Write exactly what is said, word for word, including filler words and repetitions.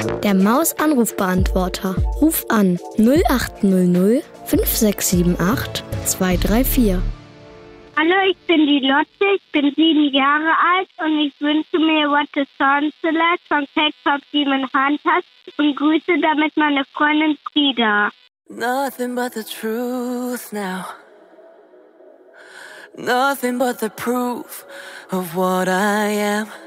Der Maus-Anrufbeantworter. Ruf an null acht null null fünf sechs sieben acht zwei drei vier. Hallo, ich bin die Lotte, ich bin sieben Jahre alt und ich wünsche mir What the Sound Select von K-Pop Demon Hunters und grüße damit meine Freundin Frida. Nothing but the truth now. Nothing but the proof of what I am.